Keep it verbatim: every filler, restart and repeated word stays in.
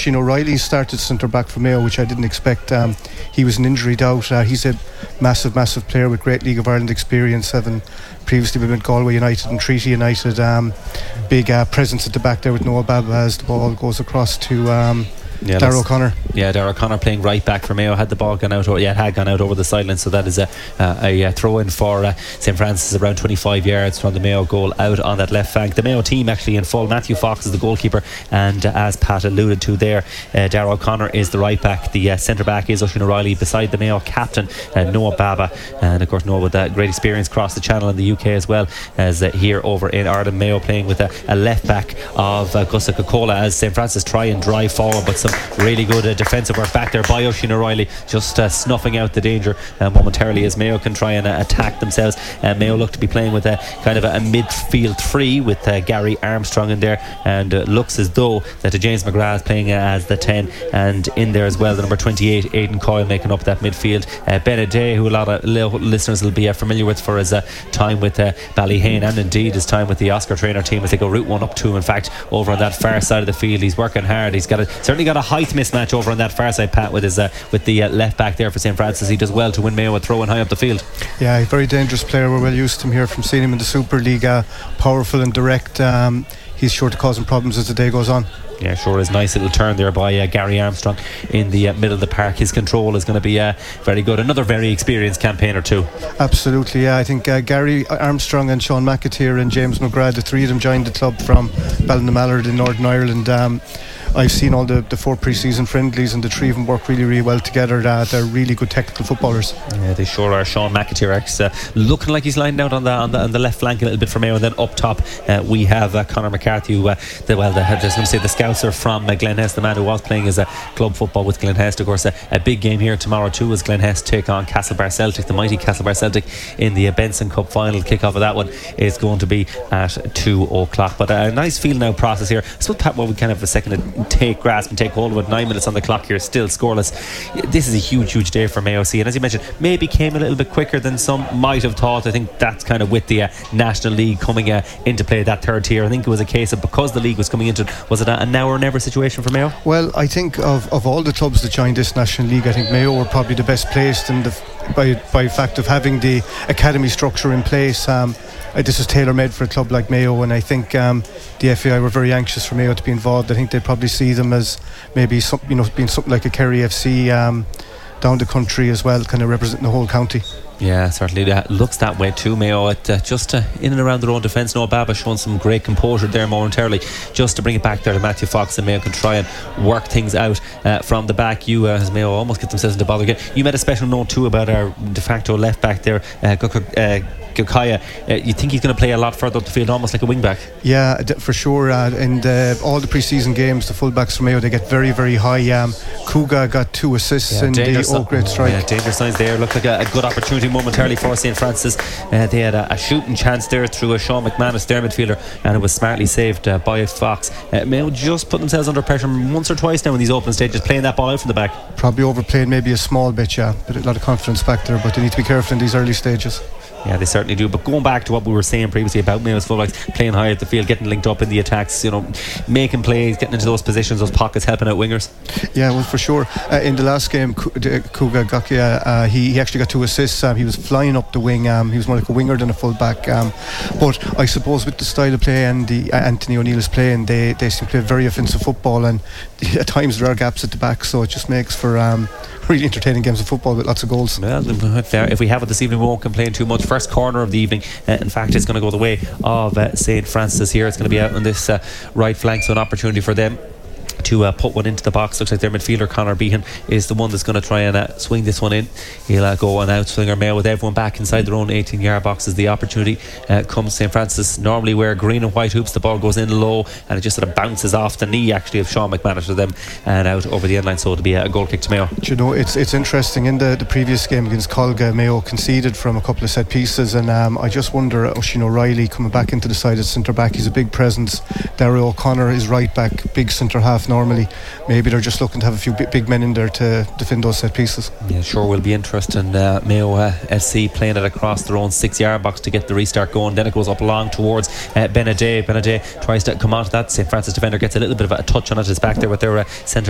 Oisin O'Reilly started centre back for Mayo, which I didn't expect. Um, he was an injury doubt. Uh, he's a massive, massive player with great League of Ireland experience, having previously been with Galway United and Treaty United. Um, big uh, presence at the back there with Noah Baba as the ball goes across to um, yeah, Darragh O'Connor. Yeah, Darragh O'Connor playing right back for Mayo. Had the ball gone out, or yeah, had gone out over the sideline. So that is a, a, a throw in for uh, Saint Francis, around twenty-five yards from the Mayo goal, out on that left flank. The Mayo team actually in full. Matthew Fox is the goalkeeper, and uh, as Pat alluded to there, uh, Darragh O'Connor is the right back. The uh, centre back is Oisin O'Reilly, beside the Mayo captain uh, Noah Baba, and of course Noah with that great experience across the channel in the U K as well as uh, here over in Ireland. Mayo playing with a, a left back of uh, Gusa Coca-Cola as Saint Francis try and drive forward, but some really good uh, defensive work back there by Oisin O'Reilly, just uh, snuffing out the danger uh, momentarily as Mayo can try and uh, attack themselves. uh, Mayo look to be playing with a kind of a, a midfield three with uh, Gary Armstrong in there, and uh, looks as though that uh, James McGrath is playing uh, as the ten, and in there as well the number twenty-eight Aidan Coyle making up that midfield. uh, Benaday, who a lot of li- listeners will be uh, familiar with for his uh, time with uh, Ballyhane, and indeed his time with the Oscar Traynor team as they go route one up two. In fact, over on that far side of the field, he's working hard. He's got a, certainly got a height mismatch over on that far side, Pat, with his uh, with the uh, left back there for Saint Francis. He does well to win Mayo with throwing high up the field. Yeah, a very dangerous player. We're well used to him here from seeing him in the Super League. Uh, powerful and direct. Um, he's sure to cause him problems as the day goes on. Yeah, sure is. Nice little turn there by uh, Gary Armstrong in the uh, middle of the park. His control is going to be uh, very good. Another very experienced campaigner too. Absolutely, yeah. I think uh, Gary Armstrong and Sean McAteer and James McGrath, the three of them joined the club from Ballinamalard in Northern Ireland. Um, I've seen all the, the four pre-season friendlies, and the three of them work really, really well together. Uh, they're really good technical footballers. Yeah, they sure are. Sean McAteer uh, looking like he's lined out on the, on the on the left flank a little bit for Mayo, and then up top uh, we have uh, Conor McCarthy, who, uh, the, well, the, I was going to say the Scouser from uh, Glenhest, the man who was playing as a club football with Glenhest. Of course, a, a big game here tomorrow too, as Glenhest take on Castlebar Celtic, the mighty Castlebar Celtic, in the uh, Benson Cup final. Kick-off of that one is going to be at two o'clock. But a nice feel now process here. I suppose, Pat, what we kind of have a second to take grasp and take hold of it. Nine minutes on the clock here, still scoreless. This is a huge, huge day for Mayo C, and as you mentioned, maybe came a little bit quicker than some might have thought. I think that's kind of with the uh, National League coming uh, into play, that third tier. I think it was a case of, because the league was coming into it, was it a, a now or never situation for Mayo? Well, I think of, of all the clubs that joined this National League, I think Mayo were probably the best placed in the, by, by fact of having the academy structure in place. Um, Uh, this is tailor-made for a club like Mayo, and I think um, the F A I were very anxious for Mayo to be involved. I think they probably see them as maybe some, you know, being something like a Kerry F C um, down the country as well, kind of representing the whole county. Yeah, certainly that looks that way too. Mayo at uh, just uh, in and around their own defence. Noah Baba showing some great composure there momentarily, just to bring it back there to Matthew Fox, and Mayo can try and work things out uh, from the back. You uh, as Mayo almost get themselves into bother again. You made a special note too about our de facto left back there, uh, uh, Gokaya. Uh, you think he's going to play a lot further up the field, almost like a wing back? Yeah, for sure. Uh, in uh, all the pre-season games, the full-backs from Mayo, they get very, very high. Um, Kuga got two assists yeah, in the Oak Great strike. Yeah, danger signs there. Looked like a, a good opportunity momentarily for Saint Francis. Uh, they had a, a shooting chance there through a Sean McManus, their midfielder, and it was smartly saved uh, by Fox. Uh, Mayo just put themselves under pressure once or twice now in these open stages, playing that ball out from the back. Probably overplayed maybe a small bit, yeah, but a lot of confidence back there, but they need to be careful in these early stages. Yeah, they certainly do. But going back to what we were saying previously about Mayo's fullbacks playing high at the field, getting linked up in the attacks, you know, making plays, getting into those positions, those pockets, helping out wingers. Yeah, well, for sure. Uh, in the last game, Kuga Gakia, uh, he, he actually got two assists. Um, he was flying up the wing. Um, he was more like a winger than a fullback. Um, but I suppose with the style of play and the uh, Anthony O'Neill is playing, they, they seem to play very offensive football, and at times there are gaps at the back, so it just makes for um, really entertaining games of football with lots of goals. Well, if we have it this evening, we won't complain too much. First corner of the evening, uh, in fact, it's going to go the way of uh, Saint Francis here. It's going to be out on this uh, right flank, so an opportunity for them to uh, put one into the box. Looks like their midfielder Conor Behan is the one that's going to try and uh, swing this one in. He'll uh, go on out swinger Mayo with everyone back inside their own eighteen yard box as the opportunity uh, comes. Saint Francis normally wear green and white hoops. The ball goes in low and it just sort of bounces off the knee actually of Sean McManus to them and out over the end line, so it'll be a goal kick to Mayo. Do you know, it's it's interesting, in the, the previous game against Colga, Mayo conceded from a couple of set pieces, and um, I just wonder, Oisin O'Reilly coming back into the side as centre back, he's a big presence. Darragh O'Connor is right back, big centre half normally. Maybe they're just looking to have a few big men in there to defend those set pieces. Yeah, sure will be interesting. uh, Mayo uh, F C playing it across their own six yard box to get the restart going. Then it goes up along towards uh, Benaday. Benaday tries to come onto that. Saint Francis defender gets a little bit of a touch on it. It's back there with their uh, centre